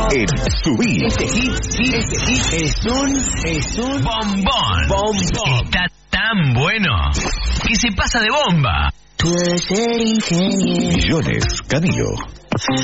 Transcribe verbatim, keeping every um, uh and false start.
en Subí. Este hit, hit, este hit es un, es un bombón. Bombón. Está tan bueno que se pasa de bomba. Puede ser ingeniero. Millones, Camilo.